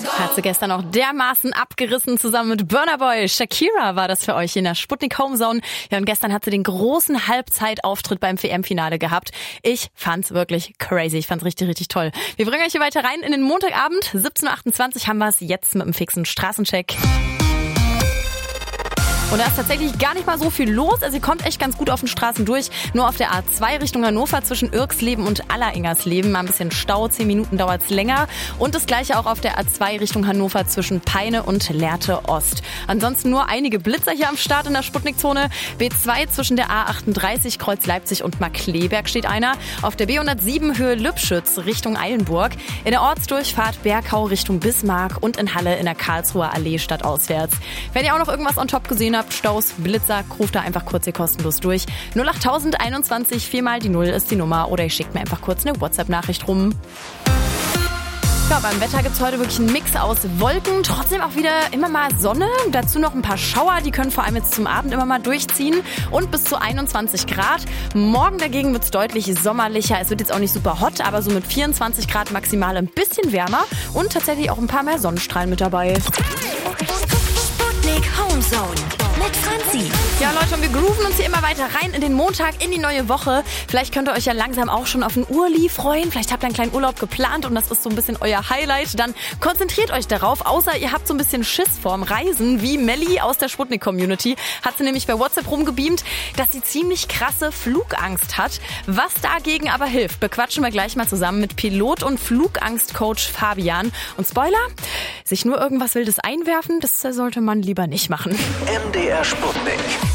Hat sie gestern auch dermaßen abgerissen zusammen mit Burna Boy. Shakira war das für euch in der Sputnik Homezone. Ja, und gestern hat sie den großen Halbzeitauftritt beim WM-Finale gehabt. Ich fand's wirklich crazy. Ich fand's richtig, richtig toll. Wir bringen euch hier weiter rein in den Montagabend. 17.28 Uhr haben wir es jetzt mit einem fixen Straßencheck. Und da ist tatsächlich gar nicht mal so viel los. Also ihr kommt echt ganz gut auf den Straßen durch. Nur auf der A2 Richtung Hannover zwischen Irksleben und Alleringersleben. Mal ein bisschen Stau, 10 Minuten dauert's länger. Und das gleiche auch auf der A2 Richtung Hannover zwischen Peine und Lehrte Ost. Ansonsten nur einige Blitzer hier am Start in der Sputnikzone. B2 zwischen der A38 Kreuz Leipzig und Markkleeberg steht einer. Auf der B107 Höhe Lübschütz Richtung Eilenburg. In der Ortsdurchfahrt Bergau Richtung Bismarck und in Halle in der Karlsruher Allee stadtauswärts. Wenn ihr auch noch irgendwas on top gesehen habt, Staus, Blitzer, ruft da einfach kurz hier kostenlos durch. 08021 4 mal die 0 ist die Nummer oder ihr schickt mir einfach kurz eine WhatsApp-Nachricht rum. Ja, beim Wetter gibt's heute wirklich einen Mix aus Wolken, trotzdem auch wieder immer mal Sonne, dazu noch ein paar Schauer, die können vor allem jetzt zum Abend immer mal durchziehen und bis zu 21 Grad. Morgen dagegen wird's deutlich sommerlicher, es wird jetzt auch nicht super hot, aber so mit 24 Grad maximal ein bisschen wärmer und tatsächlich auch ein paar mehr Sonnenstrahlen mit dabei. Sputnik Homezone mit Franzi. Ja Leute, und wir grooven uns hier immer weiter rein in den Montag, in die neue Woche. Vielleicht könnt ihr euch ja langsam auch schon auf einen Urli freuen. Vielleicht habt ihr einen kleinen Urlaub geplant und das ist so ein bisschen euer Highlight. Dann konzentriert euch darauf, außer ihr habt so ein bisschen Schiss vorm Reisen, wie Melli aus der Sputnik-Community. Hat sie nämlich bei WhatsApp rumgebeamt, dass sie ziemlich krasse Flugangst hat. Was dagegen aber hilft, bequatschen wir gleich mal zusammen mit Pilot- und Flugangstcoach Fabian. Und Spoiler, sich nur irgendwas Wildes einwerfen, das sollte man lieber nicht machen. MDR Sputnik.